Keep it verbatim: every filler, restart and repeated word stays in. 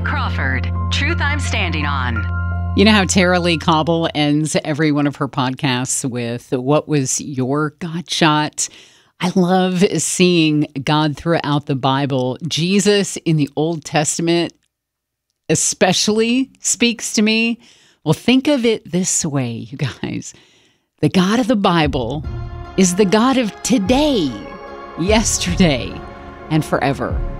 Brett Crawford, Truth I'm Standing On. You know how Tara Lee Cobble ends every one of her podcasts with, what was your God shot? I love seeing God throughout the Bible. Jesus in the Old Testament especially speaks to me. Well, think of it this way, you guys. The God of the Bible is the God of today, yesterday, and forever.